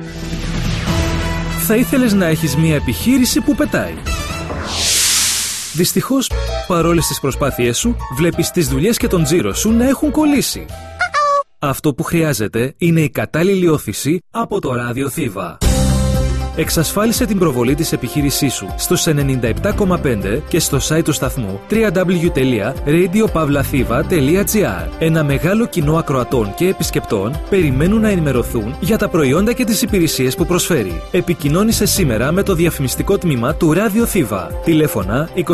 Θα ήθελες να έχεις μια επιχείρηση που πετάει. Δυστυχώς, παρόλες τις προσπάθειές σου, βλέπεις τις δουλειές και τον τζίρο σου να έχουν κολλήσει. Αυτό που χρειάζεται είναι η κατάλληλη όθηση από το ράδιο Θήβα. Εξασφάλισε την προβολή της επιχείρησής σου στους 97,5 και στο site του σταθμού www.radiopavlathiva.gr. Ένα μεγάλο κοινό ακροατών και επισκεπτών περιμένουν να ενημερωθούν για τα προϊόντα και τις υπηρεσίες που προσφέρει. Επικοινώνησε σήμερα με το διαφημιστικό τμήμα του Ράδιο Θήβα. Τηλέφωνα 22620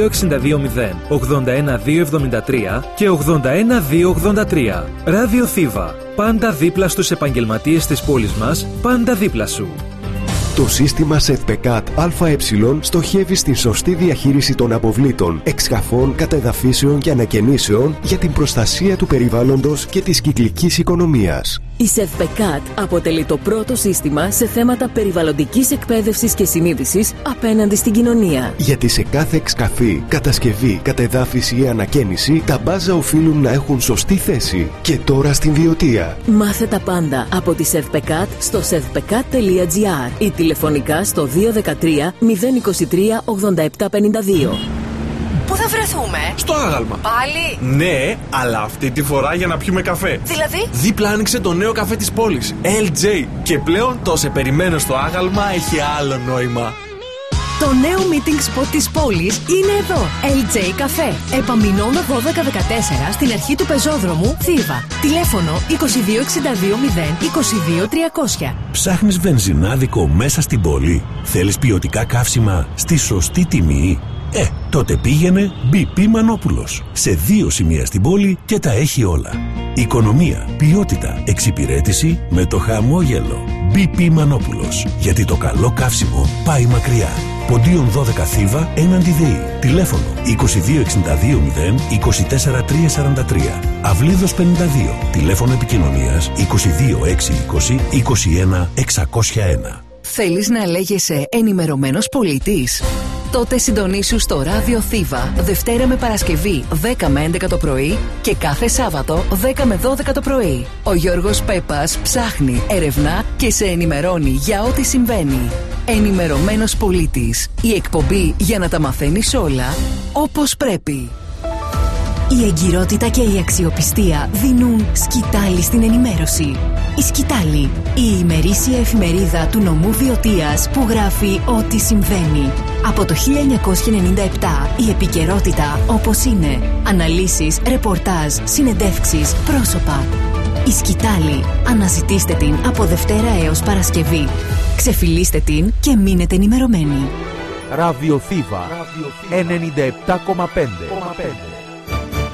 81273 και 81283. Ράδιο Θήβα. Πάντα δίπλα στους επαγγελματίες της πόλης μας, πάντα δίπλα σου. Το σύστημα ΣΕΔΠΕΚΑΤ ΑΕ στοχεύει στην σωστή διαχείριση των αποβλήτων, εξκαφών, κατεδαφίσεων και ανακαινήσεων για την προστασία του περιβάλλοντος και της κυκλικής οικονομίας. Η ΣΕΔΠΕΚΑΤ αποτελεί το πρώτο σύστημα σε θέματα περιβαλλοντικής εκπαίδευσης και συνείδησης απέναντι στην κοινωνία. Γιατί σε κάθε εξκαφή, κατασκευή, κατεδάφιση ή ανακαίνιση, τα μπάζα οφείλουν να έχουν σωστή θέση. Και τώρα στην Βιωτία. Μάθε τα πάντα από τη ΣΕΔΠΕΚΑΤ στο sedpekat.gr ή τηλεφωνικά στο 213 023 8752. Πού θα βρεθούμε? Στο άγαλμα. Πάλι? Ναι, αλλά αυτή τη φορά για να πιούμε καφέ. Δηλαδή? Δίπλα άνοιξε το νέο καφέ της πόλης, LJ. Και πλέον το σε περιμένω στο άγαλμα έχει άλλο νόημα. Το νέο meeting spot της πόλης είναι εδώ. LJ Café. Επαμεινώνα 1214 στην αρχή του πεζόδρομου Θήβα. Τηλέφωνο 2262 0 22 300. Ψάχνεις βενζινάδικο μέσα στην πόλη? Θέλεις ποιοτικά καύσιμα στη σωστή τιμή? Τότε πήγαινε BP Μανόπουλος. Σε 2 σημεία στην πόλη και τα έχει όλα. Οικονομία, ποιότητα, εξυπηρέτηση με το χαμόγελο. BP Μανόπουλος. Γιατί το καλό καύσιμο πάει μακριά. Ποντίων 12 Θήβα έναντι ΔΕΗ. Τηλέφωνο 2262 0 24 343. Αυλίδος 52. Τηλέφωνο επικοινωνίας 22620 21 601. Θέλεις να λέγεσαι ενημερωμένος πολίτης? Τότε συντονίσου στο Ράδιο Θήβα Δευτέρα με Παρασκευή 10 με 11 το πρωί και κάθε Σάββατο 10 με 12 το πρωί. Ο Γιώργος Πέπας ψάχνει, ερευνά και σε ενημερώνει για ό,τι συμβαίνει. Ενημερωμένος πολίτης. Η εκπομπή για να τα μαθαίνεις όλα όπως πρέπει. Η εγκυρότητα και η αξιοπιστία δίνουν σκητάλη στην ενημέρωση. Η Σκητάλη, η ημερήσια εφημερίδα του νομού Βιωτίας που γράφει ό,τι συμβαίνει. Από το 1997 η επικαιρότητα όπως είναι. Αναλύσεις, ρεπορτάζ, συνεντεύξεις, πρόσωπα. Η Σκητάλη. Αναζητήστε την από Δευτέρα έως Παρασκευή. Ξεφυλίστε την και μείνετε ενημερωμένοι. Ράδιο Θήβα 97,5.